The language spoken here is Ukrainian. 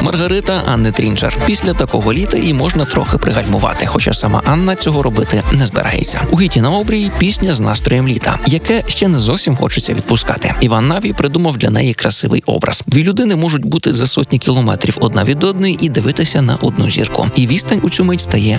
Маргарита Анни Трінчер. Після такого літа їй можна трохи пригальмувати, хоча сама Анна цього робити не збирається. У «Гіті на обрії» пісня з настроєм літа, яке ще не зовсім хочеться відпускати. Іван Навій придумав для неї красивий образ. Дві людини можуть бути за сотні кілометрів одна від одної і дивитися на одну зірку. І відстань у цю мить стає